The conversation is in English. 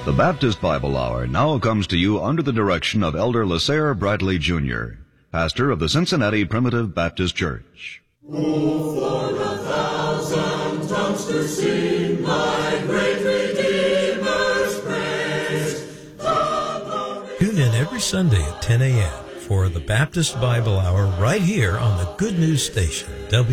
The Baptist Bible Hour now comes to you under the direction of Elder Lasser Bradley Jr., pastor of the Cincinnati Primitive Baptist Church. Oh, for 1,000 tongues to sing my great Redeemer's praise. Tune in every Sunday at 10 a.m. for the Baptist Bible Hour right here on the Good News Station,